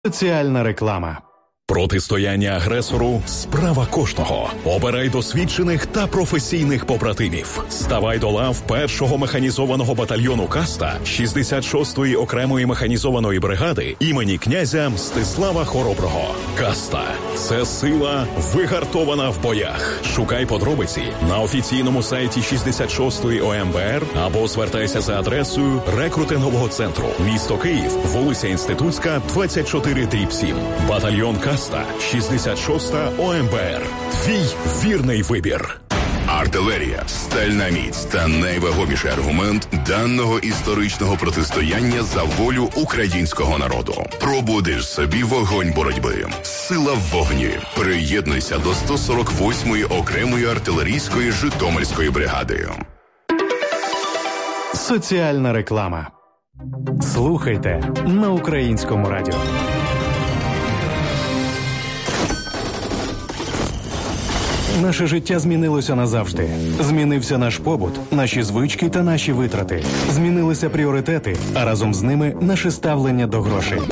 Соціальна реклама. Протистояння агресору – справа кожного. Обирай досвідчених та професійних побратимів. Ставай до лав 1-го механізованого батальйону «Каста» 66-ї окремої механізованої бригади імені князя Мстислава Хороброго. «Каста» – це сила, вигартована в боях. Шукай подробиці на офіційному сайті 66-ї ОМБР або звертайся за адресою рекрутингового центру. Місто Київ, вулиця Інститутська, 24/7. Батальйон «Каста». 66-та ОМБР. Твій вірний вибір. Артилерія, стальна міць та найвагоміший аргумент даного історичного протистояння за волю українського народу. Пробудиш собі вогонь боротьби. Сила в вогні. Приєднуйся до 148-ї окремої артилерійської Житомирської бригади. Соціальна реклама. Слухайте на Українському радіо. Наше життя змінилося назавжди. Змінився наш побут, наші звички та наші витрати. Змінилися пріоритети, а разом з ними наше ставлення до грошей.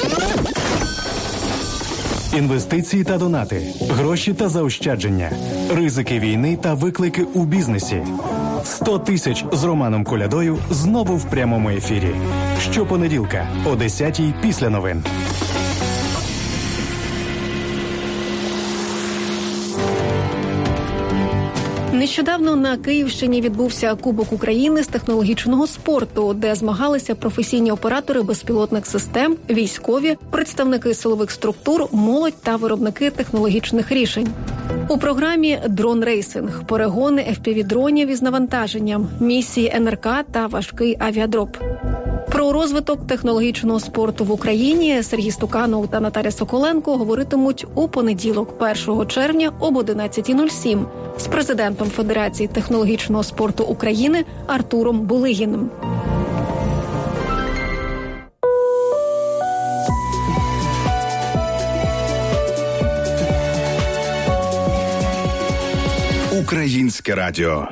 Інвестиції та донати, гроші та заощадження, ризики війни та виклики у бізнесі. 100 тисяч з Романом Колядою знову в прямому ефірі. Щопонеділка о 10-й після новин. Нещодавно на Київщині відбувся Кубок України з технологічного спорту, де змагалися професійні оператори безпілотних систем, військові, представники силових структур, молодь та виробники технологічних рішень. У програмі дрон-рейсинг, перегони FPV-дронів із навантаженням, місії НРК та важкий авіадроп. Про розвиток технологічного спорту в Україні Сергій Стуканов та Наталя Соколенко говоритимуть у понеділок, 1 червня об 11:07 з президентом Федерації технологічного спорту України Артуром Булигіним. Українське радіо.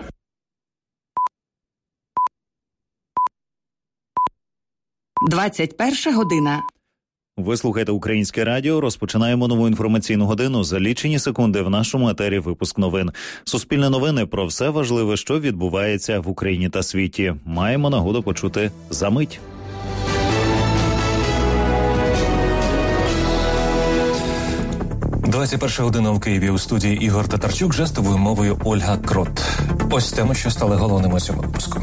– 21 година. Ви слухаєте Українське радіо. Розпочинаємо нову інформаційну годину. За лічені секунди в нашому етері випуск новин. Суспільне новини про все важливе, що відбувається в Україні та світі. Маємо нагоду почути за мить. «21 година у Києві», у студії Ігор Татарчук, жестовою мовою Ольга Крот. Ось теми, що стали головними у цьому випуску.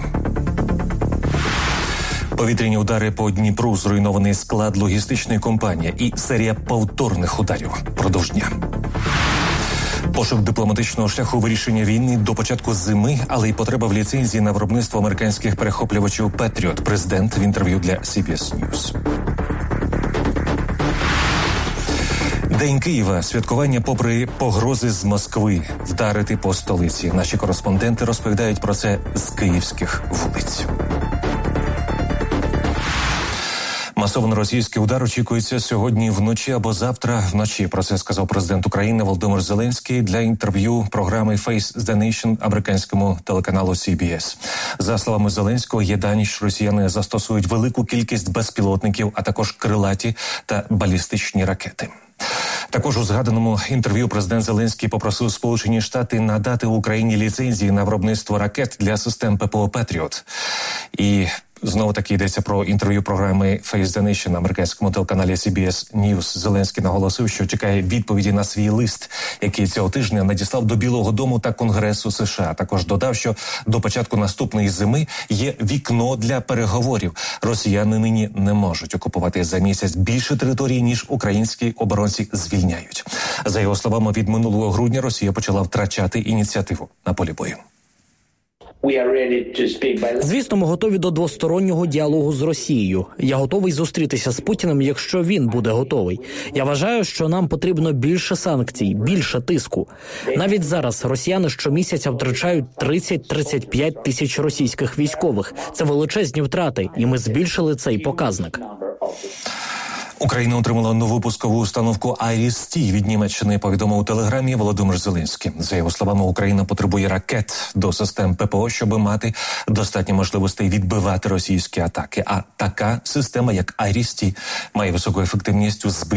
Повітряні удари по Дніпру, зруйнований склад логістичної компанії і серія повторних ударів продовж дня. Пошук дипломатичного шляху вирішення війни до початку зими, але й потреба в ліцензії на виробництво американських перехоплювачів «Петріот». Президент в інтерв'ю для CBS News. День Києва. Святкування попри погрози з Москви вдарити по столиці. Наші кореспонденти розповідають про це з київських вулиць. Масований російський удар очікується сьогодні вночі або завтра вночі. Про це сказав президент України Володимир Зеленський для інтерв'ю програми Face the Nation американському телеканалу CBS. За словами Зеленського, є дані, що росіяни застосують велику кількість безпілотників, а також крилаті та балістичні ракети. Також у згаданому інтерв'ю президент Зеленський попросив Сполучені Штати надати Україні ліцензії на виробництво ракет для систем ППО «Петріот». І знову таки йдеться про інтерв'ю програми Face the Nation на американському телеканалі CBS News. Зеленський наголосив, що чекає відповіді на свій лист, який цього тижня надіслав до Білого дому та Конгресу США. Також додав, що до початку наступної зими є вікно для переговорів. Росіяни нині не можуть окупувати за місяць більше території, ніж українські оборонці звільняють. За його словами, від минулого грудня Росія почала втрачати ініціативу на полі бою. Звісно, ми готові до двостороннього діалогу з Росією. Я готовий зустрітися з Путіним, якщо він буде готовий. Я вважаю, що нам потрібно більше санкцій, більше тиску. Навіть зараз росіяни щомісяця втрачають 30-35 тисяч російських військових. Це величезні втрати, і ми збільшили цей показник. Україна отримала нову пускову установку «Айріс-Ті» від Німеччини, повідомив у Телеграмі Володимир Зеленський. За його словами, Україна потребує ракет до систем ППО, щоб мати достатньо можливостей відбивати російські атаки. А така система, як «Айріс-Ті», має високу ефективність у збитті